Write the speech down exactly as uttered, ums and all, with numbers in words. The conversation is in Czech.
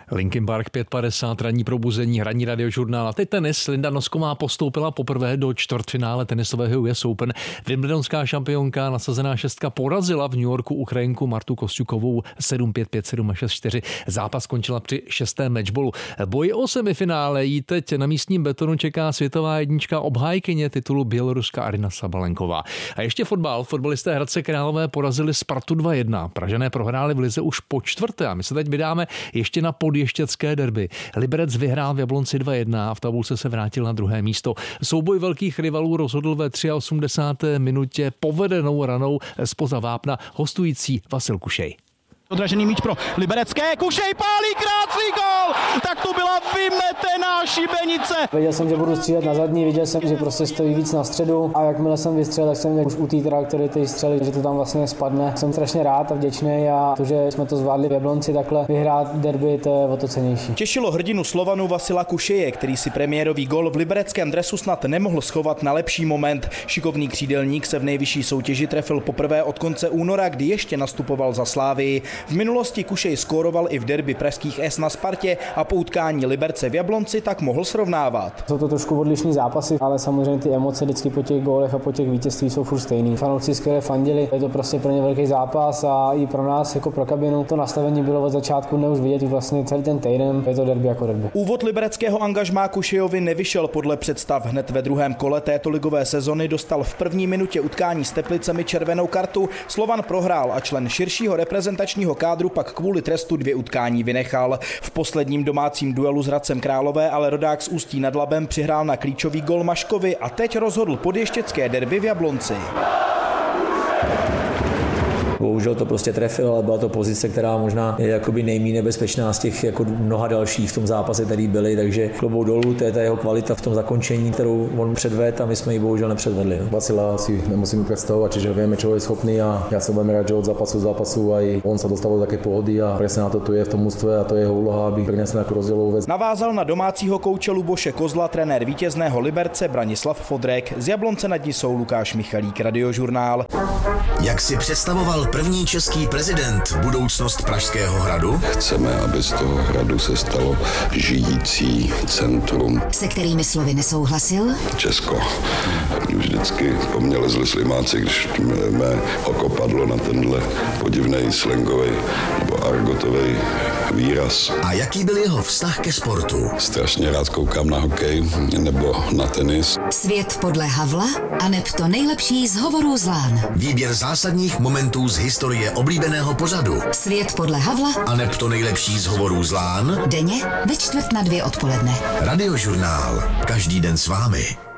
Linkin Park pět padesát, ranní probuzení, hraní Radiožurnál. A teď tenis. Linda Nosková postoupila poprvé do čtvrtfinále tenisového U S Open. Wimbledonská šampionka, nasazená šestka, porazila v New Yorku Ukrajinku Martu Kostjukovou sedm pět, pět sedm a šest čtyři. Zápas skončila při šestém matchballu. Boj o semifinále jí teď na místním betonu čeká světová jednička, obhájkyně titulu Běloruska Aryna Sabalenková. A ještě fotbal. Fotbalisté Hradce Králové porazili Spartu dva jedna. Pražané prohráli v lize už po čtvrté a my se teď vydáme ještě na podještěcké derby. Liberec vyhrál v Jablonci dva jedna a v tabulce se vrátil na druhé místo. Souboj velkých rivalů rozhodl ve osmdesáté třetí minutě povedenou ranou zpoza vápna hostující Vasil Kušej. Odražený míč pro liberecké, Kušej pálí, krásný gól, tak to byla vymetená šibenice. Věděl jsem, že budu střílet na zadní, viděl jsem, že prostě stojí víc na středu a jakmile jsem vystřelil, tak jsem už u té trajektorie ty střely, že to tam vlastně spadne. Jsem strašně rád a vděčný a to, že jsme to zvládli v Jablonci takhle vyhrát derby, to je o to cennější. Těšilo hrdinu Slovanu Vasila Kušeje, který si premiérový gól v libereckém dresu snad nemohl schovat na lepší moment. Šikovný křídelník se v nejvyšší soutěži trefil poprvé od konce února, kdy ještě nastupoval za Slávii. V minulosti Kušej skóroval i v derby pražských S na Spartě a po utkání Liberce v Jablonci tak mohl srovnávat. Jsou to trošku odlišný zápasy, ale samozřejmě ty emoce vždycky po těch gólech a po těch vítězství jsou furt stejný. Fanoušci skvěle fandili, je to prostě pro ně velký zápas a i pro nás jako pro kabinu to nastavení bylo od začátku neúž vidět vlastně celý ten týden, je to derby jako derby. Úvod libereckého angažmá Kušejovi nevyšel podle představ. Hned ve druhém kole této ligové sezony dostal v první minutě utkání s Teplicemi červenou kartu. Slovan prohrál a člen širšího reprezentačního kádru pak kvůli trestu dvě utkání vynechal. V posledním domácím duelu s Hradcem Králové ale rodák z Ústí nad Labem přihrál na klíčový gol Maškovi a teď rozhodl podještěcké derby v Jablonci. Bohužel to prostě trefil, ale byla to pozice, která možná je jakoby nejméně nebezpečná z těch jako mnoha dalších v tom zápase, který byly, takže klobouk dolů, to je ta jeho kvalita v tom zakončení, kterou on předvedl a my jsme ji bohužel nepředvedli. Vasila si nemusíme představovat, čiže víme, čeho je schopný a já se budem rád, že od zápasu k zápasu aj on se dostal do také pohody a přesně na to tu je v tom mužstve a to je jeho úloha, aby přinesl nějakou rozdílovou věc. Navázal na domácího kouče Luboše Kozla trenér vítězného Liberce Branislav Fodrek. Z Jablonce nad Nisou Lukáš Michalík, Radiožurnál. Jak si představoval první český prezident budoucnost Pražského hradu? Chceme, aby z toho hradu se stalo žijící centrum. Se kterými slovy nesouhlasil? Česko. Už vždycky po mně lezli slimáci, když mé oko padlo na tenhle podivnej slangový nebo argotový výraz. A jaký byl jeho vztah ke sportu? Strašně rád koukám na hokej nebo na tenis. Svět podle Havla aneb to nejlepší z hovorů z lán. Výběr zásadních momentů z historie oblíbeného pořadu. Svět podle Havla aneb to nejlepší z hovorů z lán. Denně ve čtvrt na dvě odpoledne. Radiožurnál. Každý den s vámi.